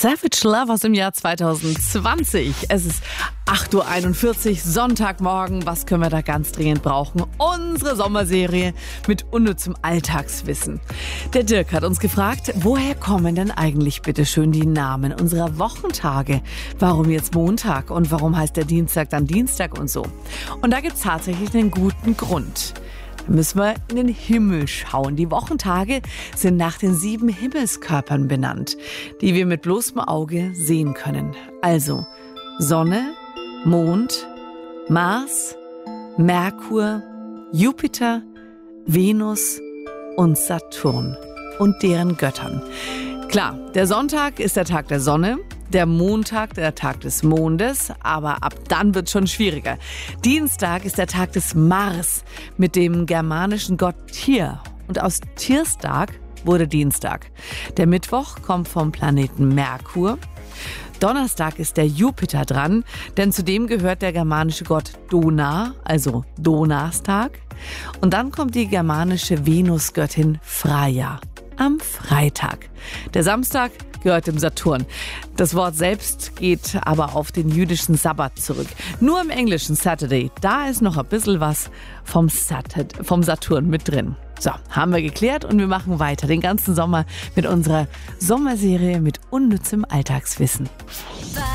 Savage Love aus dem Jahr 2020. Es ist 8.41 Uhr, Sonntagmorgen. Was können wir da ganz dringend brauchen? Unsere Sommerserie mit unnützem Alltagswissen. Der Dirk hat uns gefragt, woher kommen denn eigentlich bitteschön die Namen unserer Wochentage? Warum jetzt Montag und warum heißt der Dienstag dann Dienstag und so? Und da gibt es tatsächlich einen guten Grund. Da müssen wir in den Himmel schauen. Die Wochentage sind nach den 7 Himmelskörpern benannt, die wir mit bloßem Auge sehen können. Also Sonne, Mond, Mars, Merkur, Jupiter, Venus und Saturn und deren Göttern. Klar, der Sonntag ist der Tag der Sonne, der Montag der Tag des Mondes, aber ab dann wird es schon schwieriger. Dienstag ist der Tag des Mars mit dem germanischen Gott Tyr und aus Tierstag wurde Dienstag. Der Mittwoch kommt vom Planeten Merkur. Donnerstag ist der Jupiter dran, denn zu dem gehört der germanische Gott Donar, also Donnerstag. Und dann kommt die germanische Venusgöttin Freya am Freitag. Der Samstag gehört dem Saturn. Das Wort selbst geht aber auf den jüdischen Sabbat zurück. Nur im englischen Saturday, da ist noch ein bisschen was vom Saturn mit drin. So, haben wir geklärt und wir machen weiter den ganzen Sommer mit unserer Sommerserie mit unnützem Alltagswissen.